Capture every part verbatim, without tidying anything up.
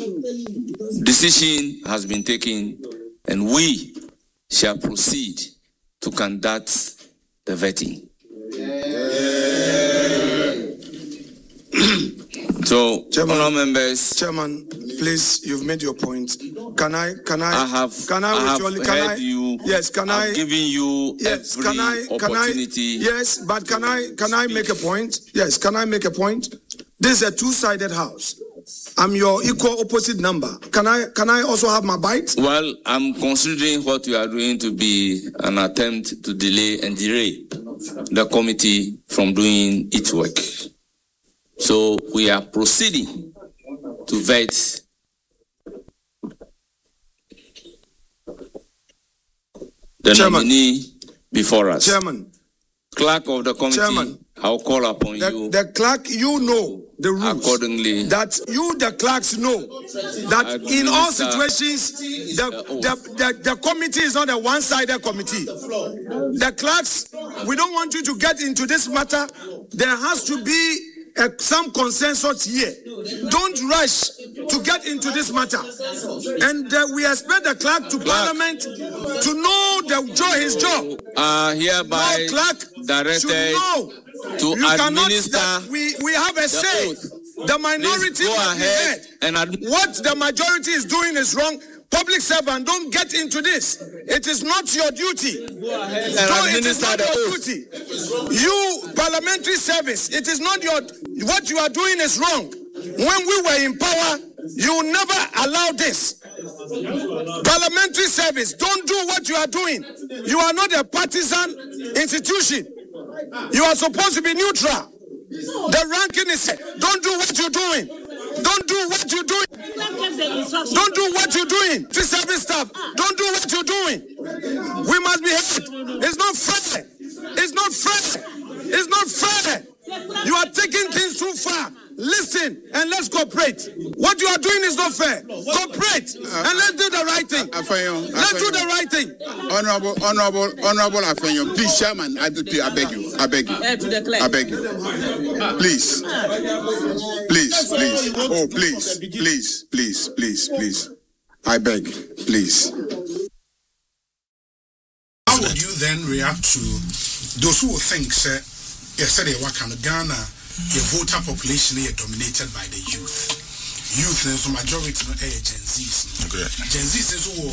decision has been taken and we shall proceed to conduct the vetting. So, Chairman, honourable members, Chairman, please, you've made your point. Can I, can I, I have, can I, I have can heard I, you. Yes, can I've I, given you yes, every can I, can opportunity. I, yes, but can I, can I make a point? Yes, can I make a point? This is a two-sided house. I'm your equal opposite number. Can I, can I also have my bite? Well, I'm considering what you are doing to be an attempt to delay and derail the committee from doing its work. So we are proceeding to vet the Chairman. nominee before us. Chairman. Clerk of the committee, Chairman. I'll call upon The, you the clerk, you know the rules. accordingly. That you, the clerks, know that in all situations, the, the, the, the committee is not a one-sided committee. The clerks, we don't want you to get into this matter. There has to be a, some consensus here. Don't rush to get into this matter. And uh, we expect the clerk to Parliament to know the job, his job. Uh, hereby No clerk directed should know. to You cannot, administer that we, we have a say. oath. The minority Please go must be ahead heard. and ad- What the majority is doing is wrong. Public servant, don't get into this. It is not your duty. and No, it is administer not the your oath. duty. You, parliamentary service, it is not your, what you are doing is wrong. When we were in power, you never allowed this. Parliamentary service, don't do what you are doing. You are not a partisan institution. You are supposed to be neutral. The ranking is, don't do what you're doing. Don't do what you're doing. Don't do what you're doing. The service staff, don't do what you're doing. We must be heard. It's not fair. It's not fair. It's not fair. You are taking things too far. Listen and let's cooperate. What you are doing is not fair. Cooperate and let's do the right thing. Let's do the right thing. Honorable, honorable, honorable Afenyo, please, Chairman, I, I beg you, I beg you, I beg you, please, please, please, oh, please, please, please, please, please, I beg, please. How would you then react to those who think, say, yesterday, what kind of Ghana? The voter population is dominated by the youth. Youth is the majority of Gen Zs. Okay. Gen Zs is who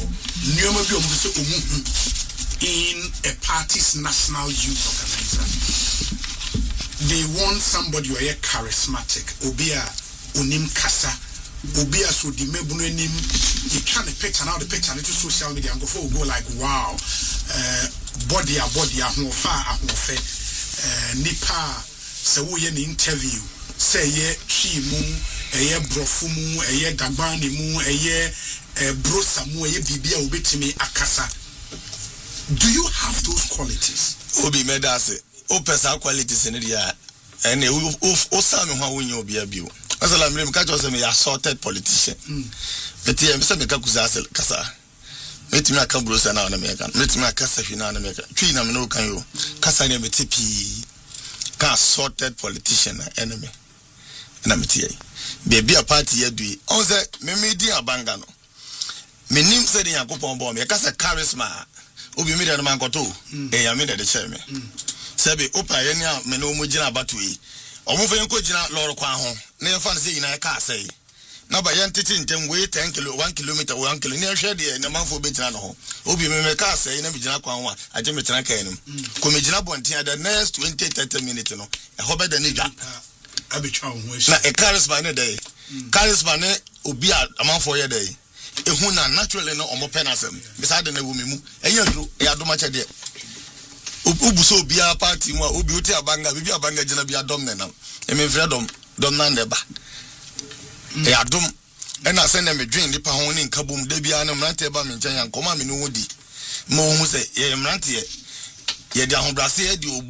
in a party's national youth organizer. They want somebody who is charismatic, obia unim kasa, obia so di mebuno nim. You can't picture now the picture into social media and go for go like wow, uh, body a body a home far a home fe, nipa. So we an interview say ye chi mu eye brofu mu eye dagbani mu eye brosa mu eye bibia obetimi akasa. Do you have those qualities? Obi medase o pesa qualities in dia and o o sam ho wonye obi abio asala mrem ka chose me assaulted politician beti em se me ka kuza asel kasa metimi aka brosa na na me ka metimi aka safi na na me ka twi na me no kan yo kasa ne beti pi ka sorted politician enemy na metie baby a party yadui on say me medi abanga no menim say de yakopon bo me ka say charisma obi me de no mankoto e ya me de de che me sebe opa ye ne me no mo gina abato yi omo fe nko gina loro kwa ho na ye fa no say yina ka say na ba yan titi ntem we ten kilo one kilometer one kilo ne hwe de ne manfo be gina no ho obi me me ka say na me gina kwa ho a aje me tena kan nim ko me gina bonten the next twenty thirty minutes no e ho be da ne dwa abetwa ho na e charisma ne dey charisma ne obi a amanfo ye dey e hu na naturally no omo penasem beside na wo me mu enya duro e adoma che de obu so obi a party mu a obi oti abanga bibi abanga gina bi adom ne na e me freedom dom na ndeba e adom e na se na me dwen nipa ho ne nkabom da bia na mrante ba me nchen yankoma me no wodi mo hu se ye mrante ye ye de ahobrase ye de obuo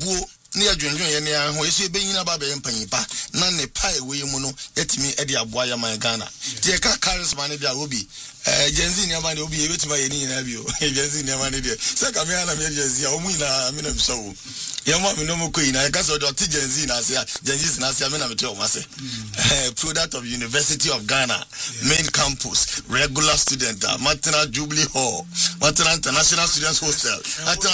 ne adwendwen ye ne ho yeso ebenyina ba be mpanyipa na ne pa ewe mu no yetimi e de aboa ya man Ghana tie ka charisma ne bia obi eh genzi ne ma ne obi ebetima ye ni nyina bi o genzi ne ma ne de se ka me ana me genzi a omu ina me na biso wo ye ma me no mo ko ina ka so do ti genzi na se genzi na se me na me te o ma se eh product of University of Ghana main campus regular student Maternal Jubilee Hall Maternal International Students Hostel